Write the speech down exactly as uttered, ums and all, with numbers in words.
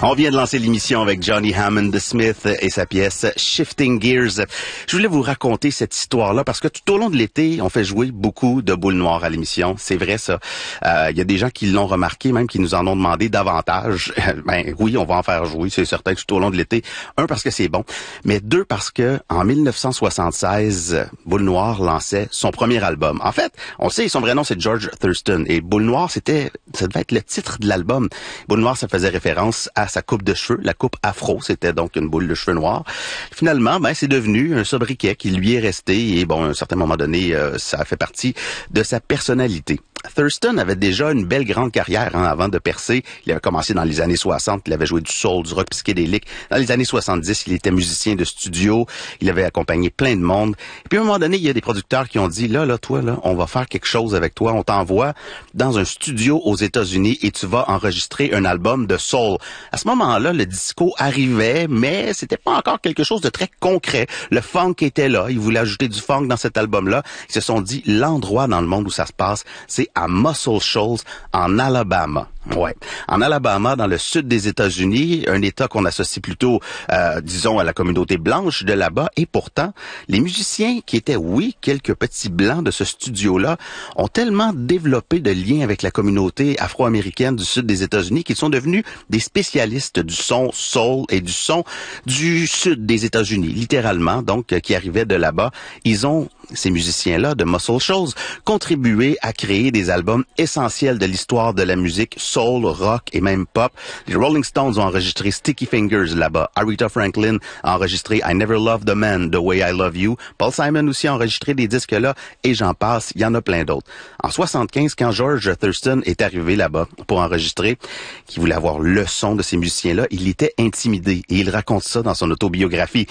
On vient de lancer l'émission avec Johnny Hammond Smith et sa pièce Shifting Gears. Je voulais vous raconter cette histoire-là parce que tout au long de l'été, on fait jouer beaucoup de boules noires à l'émission. C'est vrai, ça. Il euh, y a des gens qui l'ont remarqué, même qui nous en ont demandé davantage. Ben oui, on va en faire jouer, c'est certain, tout au long de l'été. Un, parce que c'est bon, mais deux, parce que en mille neuf cent soixante-seize, Boule Noire lançait son premier album. En fait, on sait, son vrai nom, c'est George Thurston. Et Boule Noire, c'était, ça devait être le titre de l'album. Boule Noire, ça faisait référence à sa coupe de cheveux, la coupe afro, c'était donc une boule de cheveux noirs. Finalement, ben c'est devenu un sobriquet qui lui est resté et bon, à un certain moment donné, euh, ça a fait partie de sa personnalité. Thurston avait déjà une belle grande carrière hein, avant de percer. Il avait commencé dans les années soixante, il avait joué du soul, du rock psychédélique. Dans les années soixante-dix, il était musicien de studio, il avait accompagné plein de monde. Et puis à un moment donné, il y a des producteurs qui ont dit, là, là, toi, là, on va faire quelque chose avec toi. On t'envoie dans un studio aux États-Unis et tu vas enregistrer un album de soul. À ce moment-là, le disco arrivait, mais c'était pas encore quelque chose de très concret. Le funk était là, ils voulaient ajouter du funk dans cet album-là. Ils se sont dit, l'endroit dans le monde où ça se passe, c'est à Muscle Shoals, en Alabama. Ouais, en Alabama, dans le sud des États-Unis, un État qu'on associe plutôt, euh, disons, à la communauté blanche de là-bas. Et pourtant, les musiciens qui étaient, oui, quelques petits blancs de ce studio-là, ont tellement développé de liens avec la communauté afro-américaine du sud des États-Unis qu'ils sont devenus des spécialistes du son soul et du son du sud des États-Unis, littéralement, donc, qui arrivaient de là-bas. Ils ont, ces musiciens-là de Muscle Shoals, contribué à créer des albums essentiels de l'histoire de la musique soul, rock et même pop. Les Rolling Stones ont enregistré Sticky Fingers là-bas. Aretha Franklin a enregistré I Never Loved a Man the Way I Love You. Paul Simon aussi a enregistré des disques là et j'en passe, il y en a plein d'autres. En soixante-quinze, quand George Thurston est arrivé là-bas pour enregistrer, qui voulait avoir le son de ces musiciens-là, il était intimidé et il raconte ça dans son autobiographie.